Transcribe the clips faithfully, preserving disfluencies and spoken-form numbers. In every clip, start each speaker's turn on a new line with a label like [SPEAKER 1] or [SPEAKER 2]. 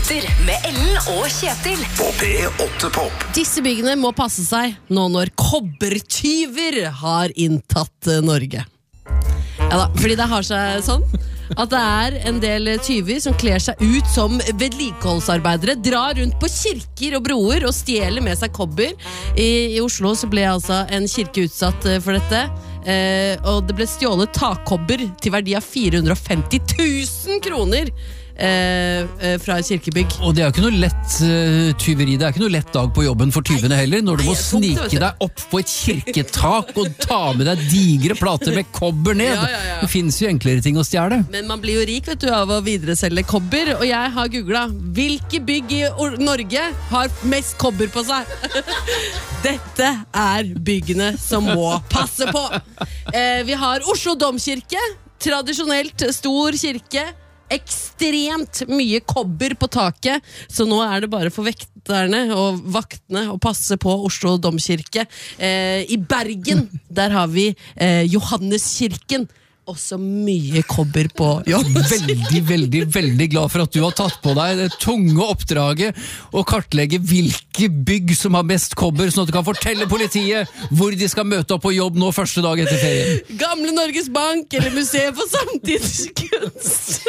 [SPEAKER 1] Nyheter med Ellen og Kjetil
[SPEAKER 2] På P åtte Pop.
[SPEAKER 3] Disse byggene må passe seg nå når kobbertyver har inntatt Norge. Ja da, fordi det har seg sånn at det er en del tyver som kler seg ut som vedlikeholdsarbeidere, drar rundt på kirker og broer og stjeler med seg kobber. I, i Oslo så ble altså en kirke utsatt for dette, eh, og det ble stjålet takkobber til verdi av fire hundre og femti tusen kroner. Eh, eh, fra kirkebygg.
[SPEAKER 4] Og det er jo ikke noe lett uh, tyveri. Det er ikke noe lett dag på jobben for tyvene heller. Når du må snike deg opp på et kirketak og ta med deg digre plater med kobber ned.
[SPEAKER 3] Ja, ja, ja.
[SPEAKER 4] Det finnes jo enklere ting å stjele.
[SPEAKER 3] Men man blir jo rik, vet du, av å videreselge kobber. Og jeg har googlet hvilke bygg i Or- Norge har mest kobber på seg. Dette er byggene som må passe på. eh, Vi har Oslo Domkirke. Tradisjonelt stor kirke. Ekstremt mye kobber på taket, så nå er det bare for vekterne og vaktene å passe på Oslo Domkirke. Eh, I Bergen, der har vi eh, Johanneskirken. Også mye kobber på jobb.
[SPEAKER 4] Veldig, veldig, veldig glad for at du har tatt på deg det tunge oppdraget å kartlegge hvilke bygg som har mest kobber, sånn at du kan fortelle politiet hvor de skal møte opp på jobb nå første dag etter ferien.
[SPEAKER 3] Gamle Norges Bank eller Museet for samtidskunst.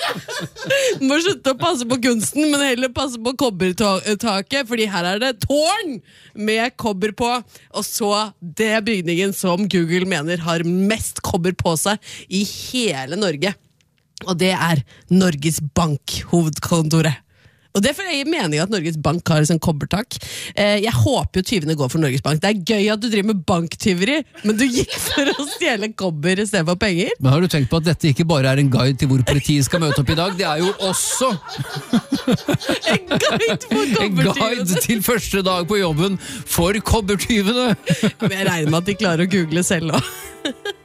[SPEAKER 3] Må slutte å passe på kunsten, men heller passe på kobbertaket, fordi her er det tårn med kobber på, og så det bygningen som Google mener har mest kobber på seg i hele Norge. Og det er Norges Bank hovedkontoret. Og det er for jeg mener jo at Norges Bank har en sånn kobbertak. Eh, jeg håper jo tyvene går for Norges Bank. Det er gøy at du driver med banktyveri, men du gikk for å stjele kobber i stedet for penger.
[SPEAKER 4] Men har du tenkt på at dette ikke bare er en guide til hvor politiet skal møte opp i dag? Det er jo også
[SPEAKER 3] En guide for
[SPEAKER 4] en
[SPEAKER 3] kobbertyvene.
[SPEAKER 4] guide til første dag på jobben for kobbertyvene.
[SPEAKER 3] Men jeg regner med at de klarer å google selv også.